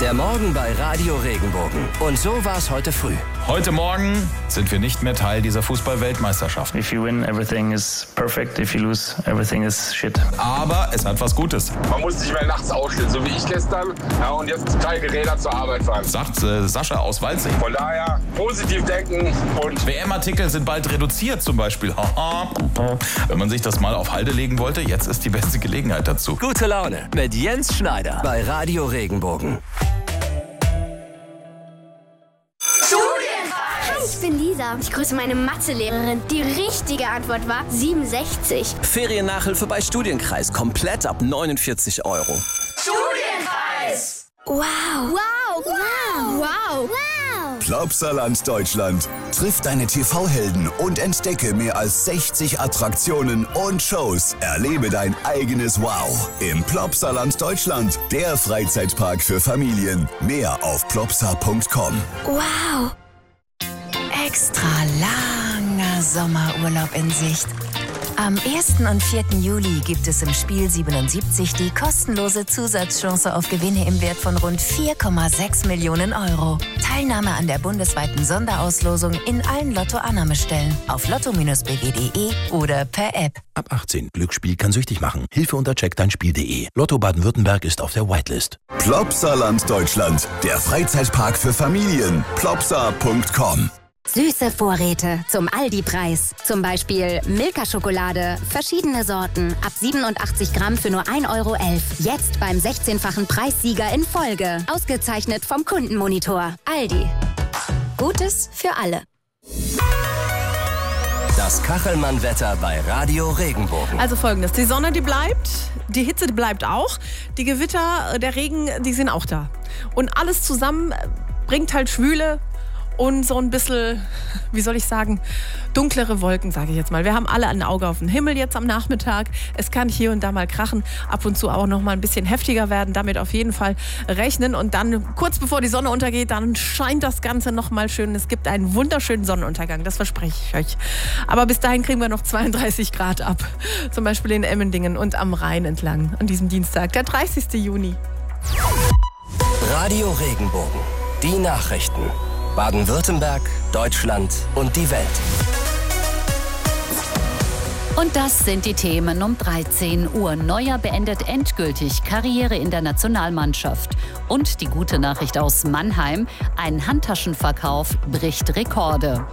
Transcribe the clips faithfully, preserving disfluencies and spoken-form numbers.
Der Morgen bei Radio Regenbogen. Und so war es heute früh. Heute Morgen sind wir nicht mehr Teil dieser Fußball-Weltmeisterschaft. If you win, everything is perfect. If you lose, everything is shit. Aber es hat was Gutes. Man muss nicht mehr nachts aufstehen, so wie ich gestern. Ja, und jetzt kleine Räder zur Arbeit fahren. Sagt äh, Sascha aus Walzig. Von daher positiv denken und... W M-Artikel sind bald reduziert zum Beispiel. Wenn man sich das mal auf Halde legen wollte, jetzt ist die beste Gelegenheit dazu. Gute Laune mit Jens Schneider bei Radio Regenbogen. Ich bin Lisa. Ich grüße meine Mathelehrerin. Die richtige Antwort war siebenundsechzig. Feriennachhilfe bei Studienkreis. Komplett ab neunundvierzig Euro. Studienkreis! Wow. Wow. Wow. Wow. Wow. Plopsaland Deutschland. Triff deine T V-Helden und entdecke mehr als sechzig Attraktionen und Shows. Erlebe dein eigenes Wow im Plopsaland Deutschland. Der Freizeitpark für Familien. Mehr auf plopsa punkt com. Wow. Extra langer Sommerurlaub in Sicht. Am ersten und vierten Juli gibt es im Spiel siebenundsiebzig die kostenlose Zusatzchance auf Gewinne im Wert von rund vier Komma sechs Millionen Euro. Teilnahme an der bundesweiten Sonderauslosung in allen Lotto-Annahmestellen auf lotto Bindestrich b w punkt d e oder per App. Ab achtzehn. Glücksspiel kann süchtig machen. Hilfe unter check dein spiel punkt d e. Lotto Baden-Württemberg ist auf der Whitelist. Plopsaland Deutschland. Der Freizeitpark für Familien. plopsa punkt com. Süße Vorräte zum Aldi-Preis. Zum Beispiel Milka-Schokolade, verschiedene Sorten, ab siebenundachtzig Gramm für nur ein Euro elf. Jetzt beim sechzehnfachen Preissieger in Folge. Ausgezeichnet vom Kundenmonitor. Aldi. Gutes für alle. Das Kachelmann-Wetter bei Radio Regenbogen. Also folgendes, die Sonne, die bleibt, die Hitze, die bleibt auch, die Gewitter, der Regen, die sind auch da. Und alles zusammen bringt halt Schwüle und so ein bisschen, wie soll ich sagen, dunklere Wolken, sage ich jetzt mal. Wir haben alle ein Auge auf den Himmel jetzt am Nachmittag. Es kann hier und da mal krachen, ab und zu auch noch mal ein bisschen heftiger werden. Damit auf jeden Fall rechnen. Und dann, kurz bevor die Sonne untergeht, dann scheint das Ganze noch mal schön. Es gibt einen wunderschönen Sonnenuntergang, das verspreche ich euch. Aber bis dahin kriegen wir noch zweiunddreißig Grad ab. Zum Beispiel in Emmendingen und am Rhein entlang an diesem Dienstag, der dreißigsten Juni. Radio Regenbogen. Die Nachrichten. Baden-Württemberg, Deutschland und die Welt. Und das sind die Themen um dreizehn Uhr. Neuer beendet endgültig Karriere in der Nationalmannschaft. Und die gute Nachricht aus Mannheim: Ein Handtaschenverkauf bricht Rekorde.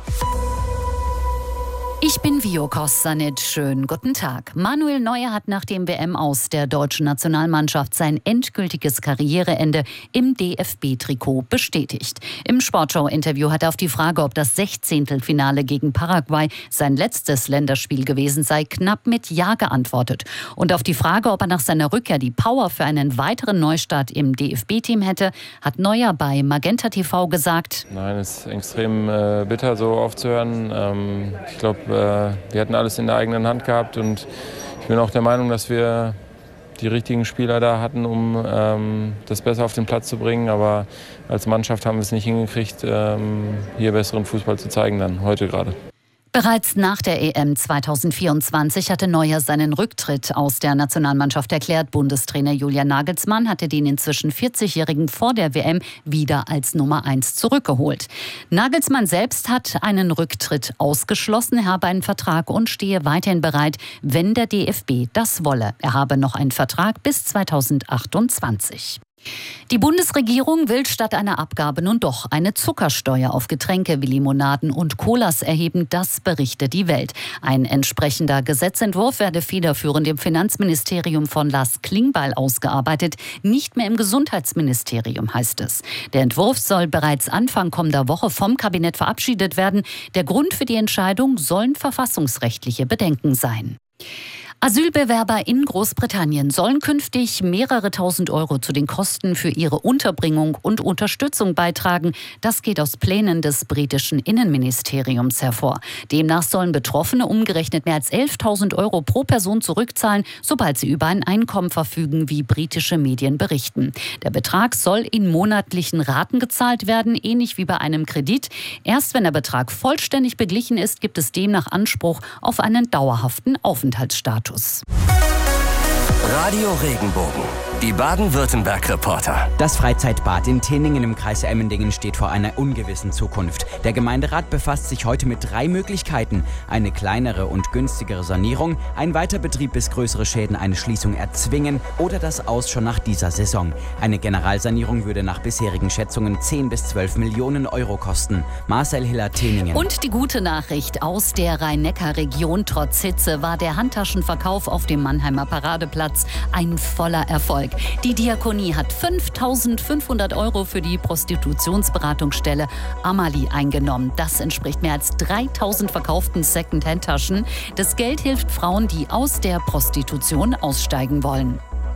Ich bin Vio Kossanit. Schönen guten Tag. Manuel Neuer hat nach dem W M-Aus der deutschen Nationalmannschaft sein endgültiges Karriereende im D F B-Trikot bestätigt. Im Sportschau-Interview hat er auf die Frage, ob das Sechzehntelfinale gegen Paraguay sein letztes Länderspiel gewesen sei, knapp mit Ja geantwortet. Und auf die Frage, ob er nach seiner Rückkehr die Power für einen weiteren Neustart im D F B-Team hätte, hat Neuer bei Magenta T V gesagt: Nein, es ist extrem äh, bitter, so aufzuhören. Ähm, ich glaube, wir hatten alles in der eigenen Hand gehabt und ich bin auch der Meinung, dass wir die richtigen Spieler da hatten, um ähm, das besser auf den Platz zu bringen. Aber als Mannschaft haben wir es nicht hingekriegt, ähm, hier besseren Fußball zu zeigen, dann heute gerade. Bereits nach der E M zweitausendvierundzwanzig hatte Neuer seinen Rücktritt aus der Nationalmannschaft erklärt. Bundestrainer Julian Nagelsmann hatte den inzwischen vierzigjährigen vor der W M wieder als Nummer eins zurückgeholt. Nagelsmann selbst hat einen Rücktritt ausgeschlossen. Er habe einen Vertrag und stehe weiterhin bereit, wenn der D F B das wolle. Er habe noch einen Vertrag bis zweitausendachtundzwanzig. Die Bundesregierung will statt einer Abgabe nun doch eine Zuckersteuer auf Getränke wie Limonaden und Colas erheben, das berichtet die Welt. Ein entsprechender Gesetzentwurf werde federführend im Finanzministerium von Lars Klingbeil ausgearbeitet, nicht mehr im Gesundheitsministerium, heißt es. Der Entwurf soll bereits Anfang kommender Woche vom Kabinett verabschiedet werden. Der Grund für die Entscheidung sollen verfassungsrechtliche Bedenken sein. Asylbewerber in Großbritannien sollen künftig mehrere tausend Euro zu den Kosten für ihre Unterbringung und Unterstützung beitragen. Das geht aus Plänen des britischen Innenministeriums hervor. Demnach sollen Betroffene umgerechnet mehr als elftausend Euro pro Person zurückzahlen, sobald sie über ein Einkommen verfügen, wie britische Medien berichten. Der Betrag soll in monatlichen Raten gezahlt werden, ähnlich wie bei einem Kredit. Erst wenn der Betrag vollständig beglichen ist, gibt es demnach Anspruch auf einen dauerhaften Aufenthaltsstatus. Radio Regenbogen. Die Baden-Württemberg-Reporter. Das Freizeitbad in Tinningen im Kreis Emmendingen steht vor einer ungewissen Zukunft. Der Gemeinderat befasst sich heute mit drei Möglichkeiten. Eine kleinere und günstigere Sanierung, ein Weiterbetrieb bis größere Schäden eine Schließung erzwingen oder das Aus schon nach dieser Saison. Eine Generalsanierung würde nach bisherigen Schätzungen zehn bis zwölf Millionen Euro kosten. Marcel Hiller, Tinningen. Und die gute Nachricht aus der Rhein-Neckar-Region: Trotz Hitze war der Handtaschenverkauf auf dem Mannheimer Paradeplatz ein voller Erfolg. Die Diakonie hat fünftausendfünfhundert Euro für die Prostitutionsberatungsstelle Amalie eingenommen. Das entspricht mehr als dreitausend verkauften Second-Hand-Taschen. Das Geld hilft Frauen, die aus der Prostitution aussteigen wollen.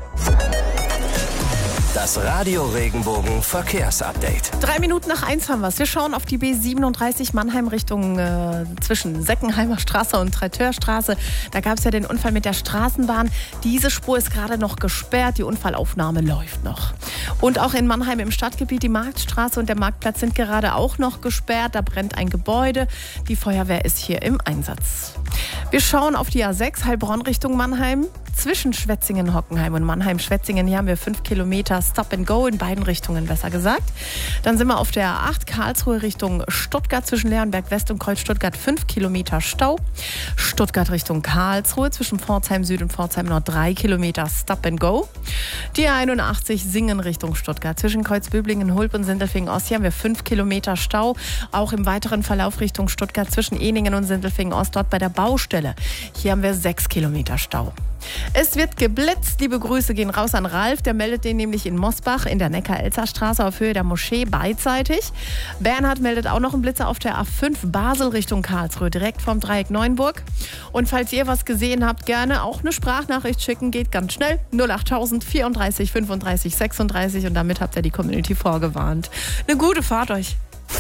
Das Radio Regenbogen Verkehrsupdate. Drei Minuten nach eins haben wir es. Wir schauen auf die B siebenunddreißig Mannheim Richtung äh, zwischen Seckenheimer Straße und Treiteurstraße. Da gab es ja den Unfall mit der Straßenbahn. Diese Spur ist gerade noch gesperrt. Die Unfallaufnahme läuft noch. Und auch in Mannheim im Stadtgebiet, die Marktstraße und der Marktplatz sind gerade auch noch gesperrt. Da brennt ein Gebäude. Die Feuerwehr ist hier im Einsatz. Wir schauen auf die A sechs Heilbronn Richtung Mannheim. Zwischen Schwetzingen, Hockenheim und Mannheim-Schwetzingen. Hier haben wir fünf Kilometer Stop and Go in beiden Richtungen, besser gesagt. Dann sind wir auf der A acht Karlsruhe Richtung Stuttgart zwischen Leonberg West und Kreuz Stuttgart fünf Kilometer Stau. Stuttgart Richtung Karlsruhe zwischen Pforzheim Süd und Pforzheim Nord drei Kilometer Stop and Go. Die A einundachtzig Singen Richtung Stuttgart zwischen Kreuzbüblingen, Hulb und Sindelfingen Ost. Hier haben wir fünf Kilometer Stau. Auch im weiteren Verlauf Richtung Stuttgart zwischen Eningen und Sindelfingen Ost dort bei der Baustelle. Hier haben wir sechs Kilometer Stau. Es wird geblitzt. Liebe Grüße gehen raus an Ralf. Der meldet den nämlich in Mosbach in der Neckar-Elzar-Straße auf Höhe der Moschee beidseitig. Bernhard meldet auch noch einen Blitzer auf der A fünf Basel Richtung Karlsruhe, direkt vom Dreieck Neuenburg. Und falls ihr was gesehen habt, gerne auch eine Sprachnachricht schicken. Geht ganz schnell. null achttausend vierunddreißig fünfunddreißig sechsunddreißig. Und damit habt ihr die Community vorgewarnt. Eine gute Fahrt euch.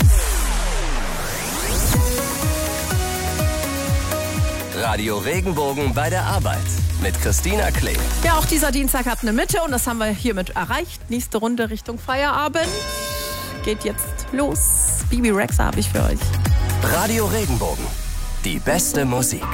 Radio Regenbogen bei der Arbeit mit Christina Klee. Ja, auch dieser Dienstag hat eine Mitte und das haben wir hiermit erreicht. Nächste Runde Richtung Feierabend geht jetzt los. Bibi Rexha habe ich für euch. Radio Regenbogen, die beste Musik.